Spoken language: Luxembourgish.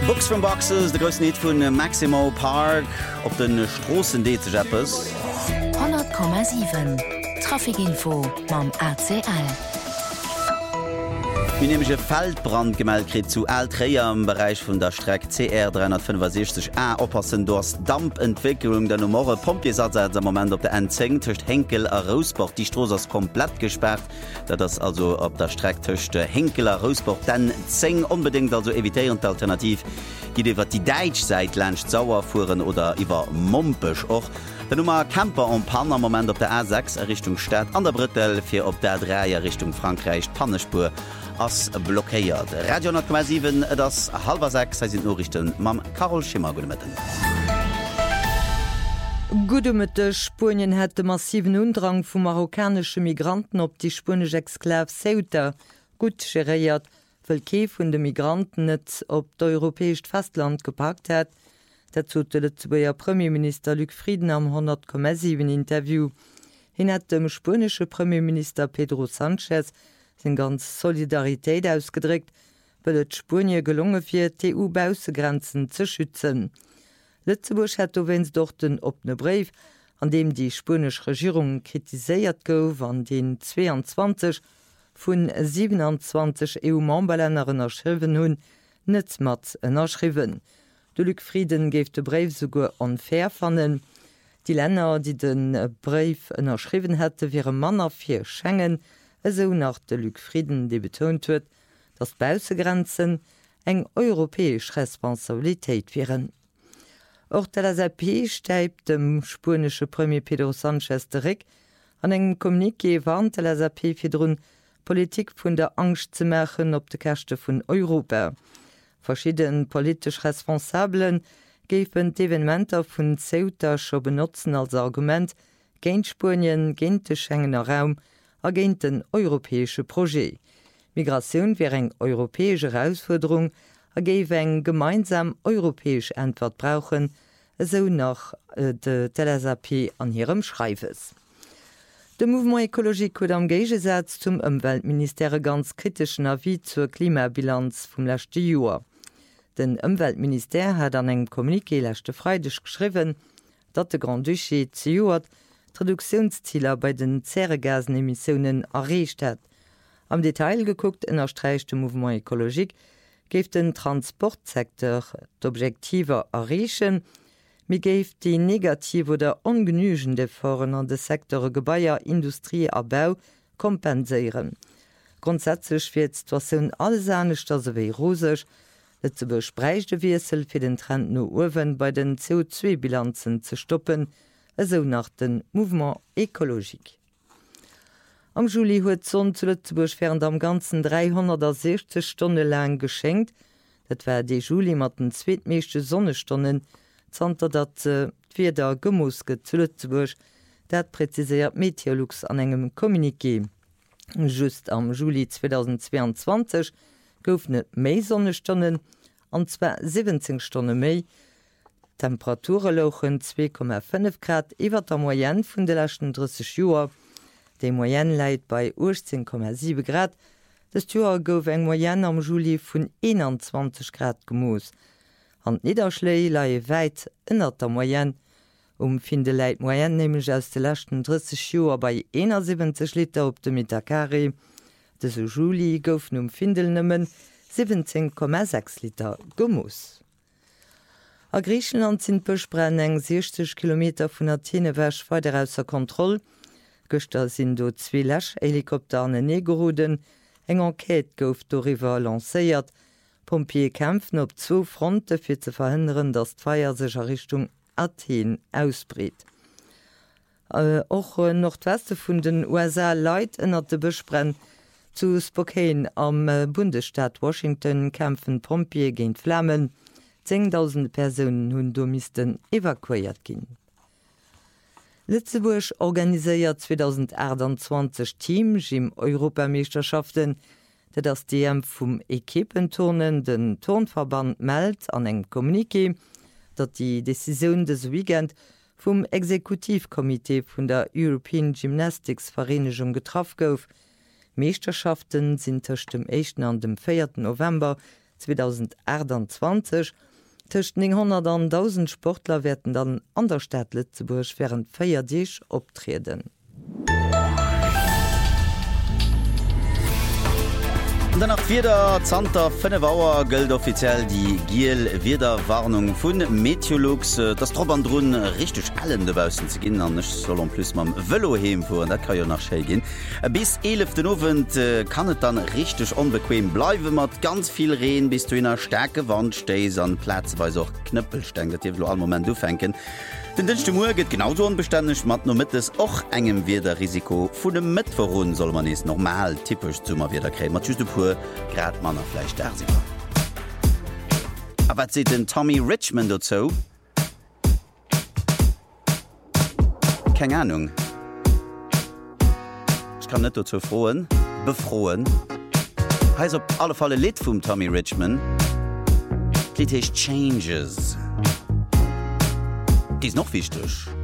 Books from Boxes, der größte Hit von Maximo Park auf den Straßen de Jappes. 100,7 Trafikinfo beim ACL. Wir nehmen einen Feldbrand gemeldet zu Altreia im Bereich von der Strecke CR 365A. Aufpassen, du hast Dampfentwicklung. Der Nummer Pompiers hat im Moment auf der N10 zwischen Henkel und Rosbach. Die Straße ist komplett gesperrt. Das ist also auf der Strecke zwischen Henkel und Rosbach. Dann 10 unbedingt also evitieren und alternativ. Die über die deutsche Seite lernt sauer fuhren oder über Mompisch auch. Der Nummer Camper und Panne im Moment auf der A6 Richtung Stadt. An der Brittel für auf der 3 Richtung Frankreich. Pannespur as blockéiert. Radio 10,7 das 5:30 sind Nachrichten mam Carol Schimmer gutmitten. Gudemete Spurien hat de massiven Undrang vu marokkanische Migranten op die spanische Exklav Ceuta gut gereiert, weil Kee vun de Migranten net op d'europäescht Festland gepackt hat. Dazu der Premierminister Luc Frieden am 100,7 Interview. Hin hat dem spanische Premierminister Pedro Sanchez sin ganz Solidarität ausgedrückt, weil et Spurien gelungen wird, die EU-Bausegrenzen zu schützen. Lützeburg hat wenns doch den opne Brief, an dem die spanische Regierung kritisiert gouf, an den 22 vun 27 EU-Memberländern erschriven hun, net mat erschriven. De Luc Frieden geft de Brief sogar unfair fannen. Die Länder, die den Brief erschriven hätte, wären Manner fir Schengen, so nach de Luc Frieden, die betont huet, dass Bausegrenzen eng europäisch Responsabilität wären. Auch der SAP steibt dem spanische Premier Pedro Sanchez direkt an engem Kommuniqué warnt der SAP fir Politik vun der Angst zu machen op de Kächte vun Europa. Verschieden politisch Responsablen gefen d'Evenementer vun Ceuta scho benutzen als Argument géint Spurien, géint de Schengener Raum, agent den europäesche Projekt. Migration wäre eng europäische Herausforderung, géif eng gemeinsam europäisch Antwort brauchen, so nach de TLSAP an ihrem Schreibes. De Mouvement Ökologique huet am Gegesatz zum Umweltminister ganz kritischen Avis zur Klimabilanz vom letzten Jahr. Den Umweltminister hat an eng Kommuniqué letzte Freitag geschrieben, dat de Grand Duché zujuert Reduktionszieler bei den Zerregasenemissionen erreicht hat. Am Detail geguckt ënnerstreicht dem Mouvement Ökologique geft den Transportsektor d'Objektiver erreichen, mi geft die negative oder ungenügende Foren an de Sektore Gebäier, Industrie a Bau kompensieren. Grundsätzlich wird die Situation alles ernster sowie rosig, zu besprechte Wirsel für den Trend no Uwen bei den CO2-Bilanzen zu stoppen, so nach den Mouvement Ökologique. Am Juli huet Sonn zu Lützeburg während am ganzen 360 Stunden lang geschenkt. Dat war de Juli mat den zweetmeeschte Sonnestunden, zanter dat wieder Gemusket zu Lützeburg, dat präzisiert Meteorlux an engem Kommuniqué. Just am Juli 2022 gouf net méi Sonnestunden, an zwar 17 Stunden méi. Temperaturen lochen 2,5 Grad iwwer der Moyenne vun de lachten 30 Joer. De Moyenne leit bei 18,7 Grad. Das Jahr gouf eng Moyenne am Juli vun 21 Grad gemoos. An Niederschlei laie weit ënner der Moyenne. Finde Leiit Moyenne nämlich aus de lachten 30 Joer bei 71 Liter op de Metakari. Des Juli goufen Findel nëmmen 17,6 Liter gemoos. A Griechenland sind Pechbrenneng 60 km vun Athene wäsch weiter ausser Kontrolle. Göster sind do 2 Läch-Helikopter an den Negeruden, eng Enquete gouf doriwer lancéiert. Pompier kämpfen op 2 Fronte fir ze verhindern, dass d'Feier sech a Richtung Athen ausbreet. Och Nordweste vun den USA Leiit ënner de Bechbrenn zu Spokane am Bundesstaat Washington kämpfen Pompier géint Flammen. 10.000 Personen hunn Domisten evakuiert ginn. Lützeburg organiséiert 2028 Teams im Europameisterschaften, dat das DM vum Ekipenturnen den Turnverband meldt an eng Kommuniqué, dat die Decision des Weekend vum Exekutivkomitee vun der European Gymnastics Vereinigung getroffen gouf. Meisterschaften sind zwischen dem 1. und dem 4. November 2028. Tëcht 900 an 1000 Sportler werden dann an der Stadt Lützeburg während Feiertag optreten. Nach wieder Zter 5 Auer gëlt offiziell die Giel Wiederwarnung vun Meteorologs, das Trobandrun richtig allen debausen ze ginn an soll plus mam Wëllo heem vor, dat kann jo nach Schei gin. Bis 11. Novent kann et dann richtig onbequem bleiwe mat ganz viel Reen bis du innner Stärke Wand steis an Platzweis auch Knëppelsteng, dat all moment du fenken. Den dünchte Mu geht genauso unbeständig mat no mit es och engem Wederrisiko vun dem Mitverrun soll man es normal typisch zummer wieder kräen mat pur grad manner Fleisch da sie. Aber se den Tommy Richmond dazu? Keine Ahnung. Ich kann net dazu befroen. Heißt op alle Falle Lied vum Tommy Richmond. Lied heißt Changes. Die ist noch wichtig.